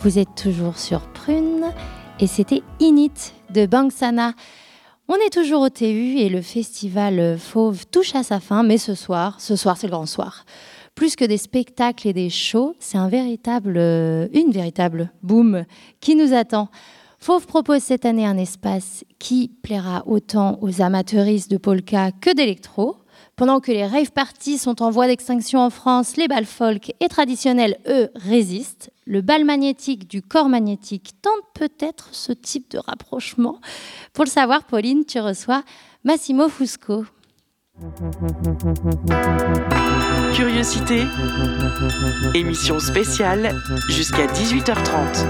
Vous êtes toujours sur Prune et c'était Init de Bangsana. On est toujours au TU et le festival Fauve touche à sa fin, mais ce soir c'est le grand soir. Plus que des spectacles et des shows, c'est une véritable boom qui nous attend. Fauve propose cette année un espace qui plaira autant aux amateuristes de polka que d'électro. Pendant que les rave parties sont en voie d'extinction en France, les bals folk et traditionnels, eux, résistent. Le bal magnétique du corps magnétique tente peut-être ce type de rapprochement. Pour le savoir, Pauline, tu reçois Massimo Fusco. Curiosité, émission spéciale jusqu'à 18h30.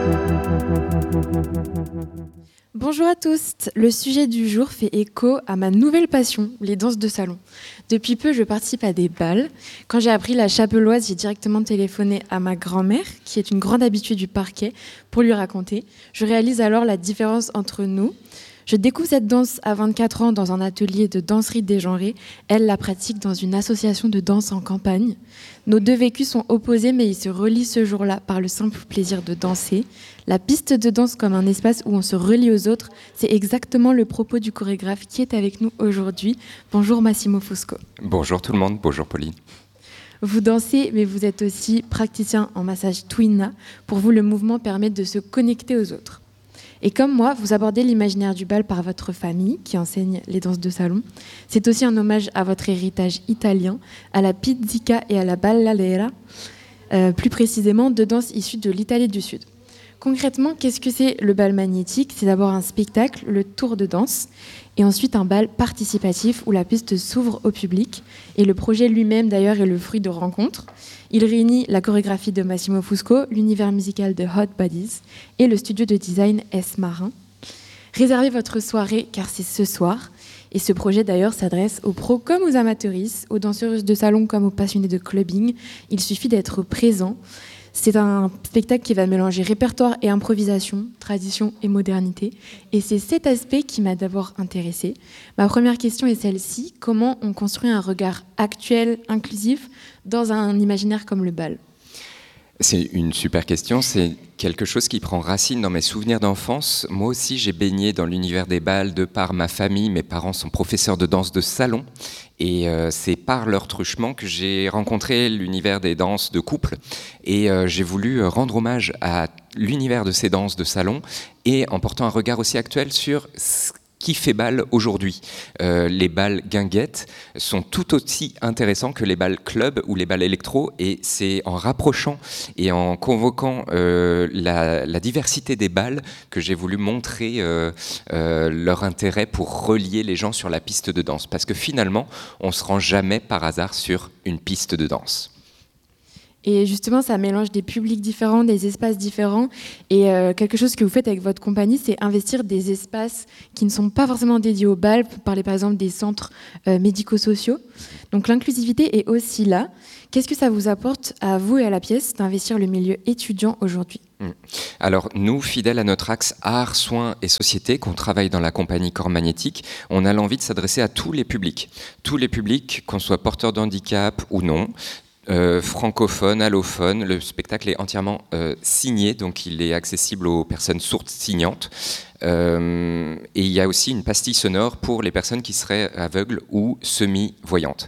Bonjour à tous, le sujet du jour fait écho à ma nouvelle passion, les danses de salon. Depuis peu, je participe à des bals. Quand j'ai appris la chapelloise, j'ai directement téléphoné à ma grand-mère, qui est une grande habituée du parquet, pour lui raconter. Je réalise alors la différence entre nous. Je découvre cette danse à 24 ans dans un atelier de danserie dégenrée. Elle la pratique dans une association de danse en campagne. Nos deux vécus sont opposés, mais ils se relient ce jour-là par le simple plaisir de danser. La piste de danse comme un espace où on se relie aux autres, c'est exactement le propos du chorégraphe qui est avec nous aujourd'hui. Bonjour Massimo Fusco. Bonjour tout le monde, bonjour Pauline. Vous dansez, mais vous êtes aussi praticien en massage Twina. Pour vous, le mouvement permet de se connecter aux autres. Et comme moi, vous abordez l'imaginaire du bal par votre famille, qui enseigne les danses de salon. C'est aussi un hommage à votre héritage italien, à la pizzica et à la ballalera, plus précisément deux danses issues de l'Italie du Sud. Concrètement, qu'est-ce que c'est le bal magnétique ? C'est d'abord un spectacle, le tour de danse, et ensuite un bal participatif où la piste s'ouvre au public. Et le projet lui-même, d'ailleurs, est le fruit de rencontres. Il réunit la chorégraphie de Massimo Fusco, l'univers musical de Hot Bodies et le studio de design S Marin. Réservez votre soirée, car c'est ce soir. Et ce projet, d'ailleurs, s'adresse aux pros comme aux amateuristes, aux danseuses de salon comme aux passionnés de clubbing. Il suffit d'être présent. C'est un spectacle qui va mélanger répertoire et improvisation, tradition et modernité. Et c'est cet aspect qui m'a d'abord intéressée. Ma première question est celle-ci. Comment on construit un regard actuel, inclusif, dans un imaginaire comme le bal ? C'est une super question, c'est quelque chose qui prend racine dans mes souvenirs d'enfance. Moi aussi, j'ai baigné dans l'univers des bals de par ma famille. Mes parents sont professeurs de danse de salon. Et c'est par leur truchement que j'ai rencontré l'univers des danses de couple. Et j'ai voulu rendre hommage à l'univers de ces danses de salon et en portant un regard aussi actuel sur ce qui fait bal aujourd'hui. Les bals guinguettes sont tout aussi intéressants que les bals club ou les bals électro, et c'est en rapprochant et en convoquant la diversité des bals que j'ai voulu montrer leur intérêt pour relier les gens sur la piste de danse. Parce que finalement, on ne se rend jamais par hasard sur une piste de danse. Et justement, ça mélange des publics différents, des espaces différents. Et quelque chose que vous faites avec votre compagnie, c'est investir des espaces qui ne sont pas forcément dédiés au bal. Vous parlez par exemple des centres médico-sociaux. Donc l'inclusivité est aussi là. Qu'est-ce que ça vous apporte à vous et à la pièce d'investir le milieu étudiant aujourd'hui ? Alors nous, fidèles à notre axe art, soins et société, qu'on travaille dans la compagnie Corps Magnétique, on a l'envie de s'adresser à tous les publics, qu'on soit porteurs de handicap ou non. Francophone, allophone, le spectacle est entièrement signé, donc il est accessible aux personnes sourdes signantes. Et il y a aussi une pastille sonore pour les personnes qui seraient aveugles ou semi-voyantes.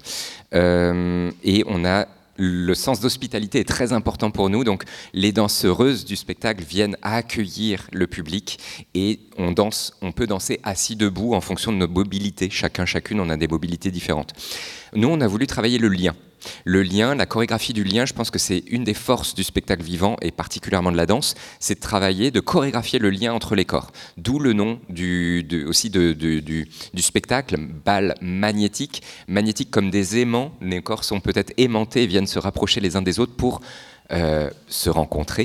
Et on a le sens d'hospitalité est très important pour nous, donc les danseuses du spectacle viennent accueillir le public et on peut danser assis, debout en fonction de nos mobilités. Chacune, on a des mobilités différentes. Nous, on a voulu travailler le lien. Le lien, la chorégraphie du lien, je pense que c'est une des forces du spectacle vivant et particulièrement de la danse, c'est de chorégraphier le lien entre les corps. D'où le nom du spectacle, bal magnétique. Magnétique comme des aimants, les corps sont peut-être aimantés et viennent se rapprocher les uns des autres pour se rencontrer.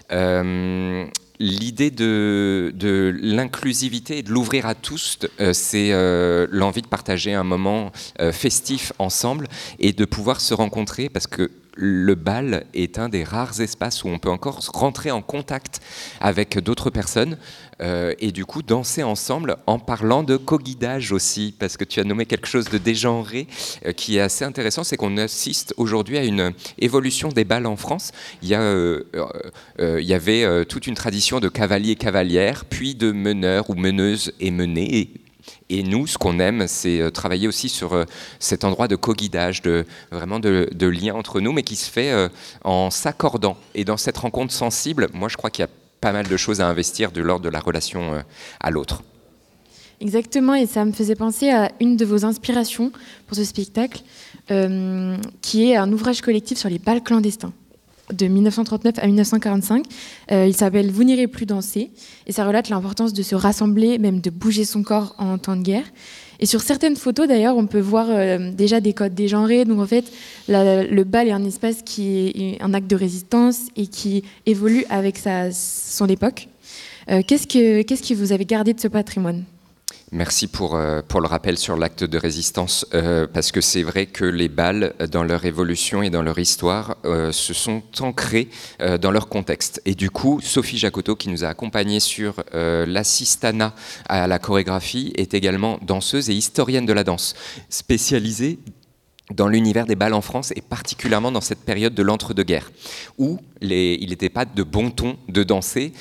L'idée de l'inclusivité et de l'ouvrir à tous, c'est l'envie de partager un moment festif ensemble et de pouvoir se rencontrer, parce que le bal est un des rares espaces où on peut encore rentrer en contact avec d'autres personnes et du coup danser ensemble en parlant de co-guidage aussi, parce que tu as nommé quelque chose de dégenré qui est assez intéressant, c'est qu'on assiste aujourd'hui à une évolution des bals en France. Il y avait toute une tradition de cavaliers-cavalières, puis de meneurs ou meneuses et menés. Et nous, ce qu'on aime, c'est travailler aussi sur cet endroit de co-guidage, vraiment de lien entre nous, mais qui se fait en s'accordant. Et dans cette rencontre sensible, moi, je crois qu'il y a pas mal de choses à investir de l'ordre de la relation à l'autre. Exactement, et ça me faisait penser à une de vos inspirations pour ce spectacle, qui est un ouvrage collectif sur les bals clandestins de 1939 à 1945. Il s'appelle « Vous n'irez plus danser » et ça relate l'importance de se rassembler, même de bouger son corps en temps de guerre. Et sur certaines photos, d'ailleurs, on peut voir déjà des codes dégenrés. Donc en fait, le bal est un espace qui est un acte de résistance et qui évolue avec son époque. Qu'est-ce que vous avez gardé de ce patrimoine ? Merci pour le rappel sur l'acte de résistance, parce que c'est vrai que les bals, dans leur évolution et dans leur histoire, se sont ancrés dans leur contexte. Et du coup, Sophie Jacotot, qui nous a accompagnés sur l'assistanat à la chorégraphie, est également danseuse et historienne de la danse, spécialisée dans l'univers des bals en France et particulièrement dans cette période de l'entre-deux-guerres, où il n'était pas de bon ton de danser.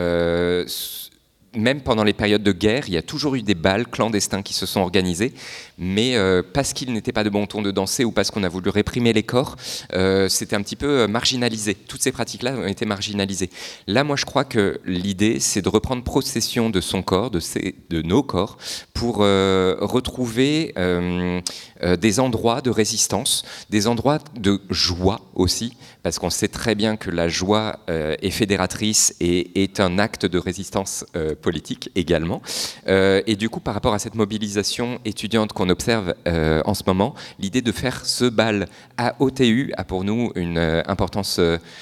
Même pendant les périodes de guerre, il y a toujours eu des bals clandestins qui se sont organisés, mais parce qu'il n'était pas de bon ton de danser ou parce qu'on a voulu réprimer les corps, c'était un petit peu marginalisé. Toutes ces pratiques-là ont été marginalisées. Là, moi, je crois que l'idée, c'est de reprendre possession de son corps, de nos corps, pour retrouver des endroits de résistance, des endroits de joie aussi, parce qu'on sait très bien que la joie est fédératrice et est un acte de résistance politique également. Et du coup, par rapport à cette mobilisation étudiante qu'on observe en ce moment, l'idée de faire ce bal à OTU a pour nous une importance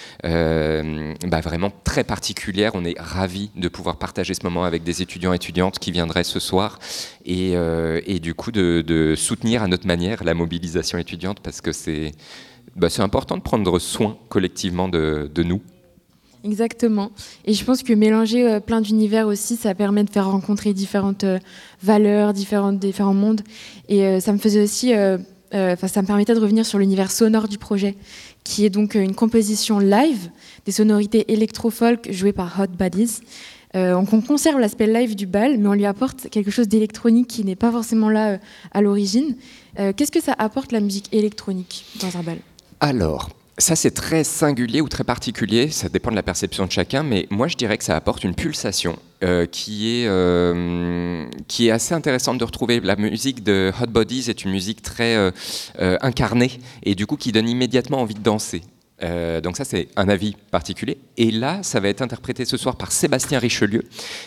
vraiment très particulière. On est ravis de pouvoir partager ce moment avec des étudiants et étudiantes qui viendraient ce soir et du coup de soutenir à notre manière la mobilisation étudiante, parce que c'est important de prendre soin collectivement de nous. Exactement. Et je pense que mélanger plein d'univers aussi, ça permet de faire rencontrer différentes valeurs, différents mondes. Et ça me faisait aussi, ça me permettait de revenir sur l'univers sonore du projet, qui est donc une composition live, des sonorités électro-folk jouées par Hot Buddies. On conserve l'aspect live du bal, mais on lui apporte quelque chose d'électronique qui n'est pas forcément là à l'origine. Qu'est-ce que ça apporte, la musique électronique, dans un bal ? Alors, ça c'est très singulier ou très particulier, ça dépend de la perception de chacun, mais moi je dirais que ça apporte une pulsation qui est assez intéressante de retrouver. La musique de Hot Bodies est une musique très incarnée et du coup qui donne immédiatement envie de danser. Donc ça c'est un avis particulier, et là ça va être interprété ce soir par Sébastien Richelieu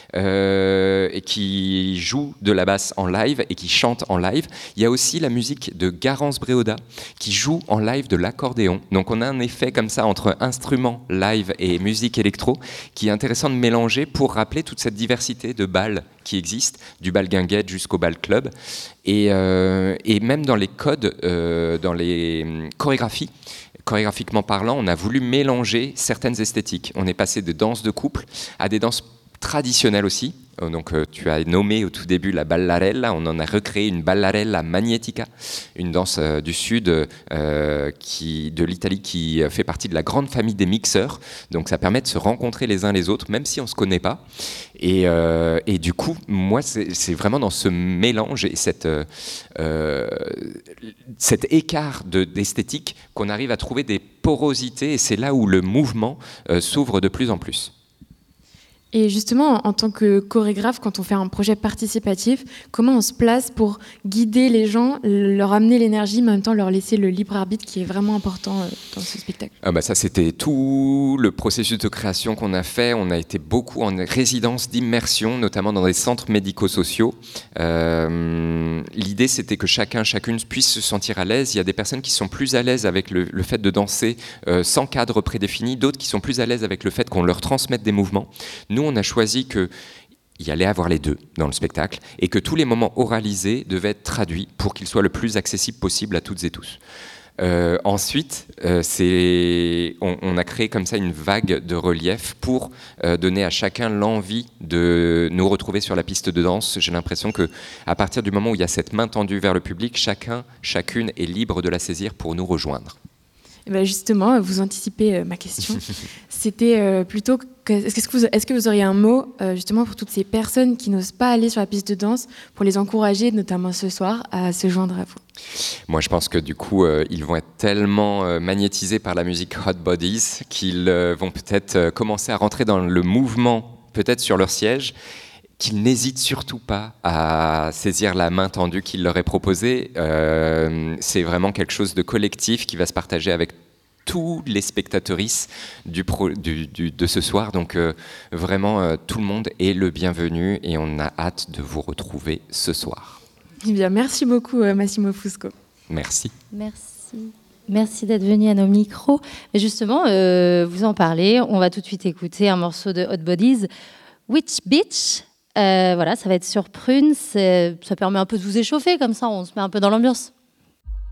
et qui joue de la basse en live et qui chante en live. Il y a aussi la musique de Garance Bréauda qui joue en live de l'accordéon, donc on a un effet comme ça entre instruments live et musique électro qui est intéressant de mélanger pour rappeler toute cette diversité de bals qui existe, du bal guinguette jusqu'au bal club, et même dans les codes, dans les chorégraphiquement parlant, on a voulu mélanger certaines esthétiques. On est passé de danses de couple à des danses traditionnelles aussi. Donc, tu as nommé au tout début la ballarella. On en a recréé une ballarella magnetica, une danse du sud de l'Italie qui fait partie de la grande famille des mixeurs. Donc, ça permet de se rencontrer les uns les autres, même si on ne se connaît pas. Et du coup, moi, c'est vraiment dans ce mélange et cet écart d'esthétique qu'on arrive à trouver des porosités. Et c'est là où le mouvement s'ouvre de plus en plus. Et justement, en tant que chorégraphe, quand on fait un projet participatif, comment on se place pour guider les gens, leur amener l'énergie, mais en même temps leur laisser le libre arbitre qui est vraiment important dans ce spectacle ? Ça, c'était tout le processus de création qu'on a fait. On a été beaucoup en résidence d'immersion, notamment dans des centres médico-sociaux. L'idée, c'était que chacune puisse se sentir à l'aise. Il y a des personnes qui sont plus à l'aise avec le fait de danser sans cadre prédéfini, d'autres qui sont plus à l'aise avec le fait qu'on leur transmette des mouvements. Nous, on a choisi qu'il y allait avoir les deux dans le spectacle et que tous les moments oralisés devaient être traduits pour qu'ils soient le plus accessibles possible à toutes et tous. Ensuite, on a créé comme ça une vague de relief pour donner à chacun l'envie de nous retrouver sur la piste de danse. J'ai l'impression qu'à partir du moment où il y a cette main tendue vers le public, chacune est libre de la saisir pour nous rejoindre. Et ben justement, vous anticipez ma question. C'était plutôt, est-ce que vous auriez un mot justement pour toutes ces personnes qui n'osent pas aller sur la piste de danse, pour les encourager, notamment ce soir, à se joindre à vous? Moi, je pense que du coup, ils vont être tellement magnétisés par la musique Hot Bodies qu'ils vont peut-être commencer à rentrer dans le mouvement, peut-être sur leur siège, qu'ils n'hésitent surtout pas à saisir la main tendue qu'il leur est proposée. C'est vraiment quelque chose de collectif qui va se partager avec tous les spectateuristes de ce soir. Donc vraiment, tout le monde est le bienvenu et on a hâte de vous retrouver ce soir. Eh bien, merci beaucoup, Massimo Fusco. Merci. Merci d'être venu à nos micros. Et justement, vous en parlez. On va tout de suite écouter un morceau de Hot Bodies, Witch Bitch. Voilà, ça va être sur Prune. Ça permet un peu de vous échauffer, comme ça on se met un peu dans l'ambiance.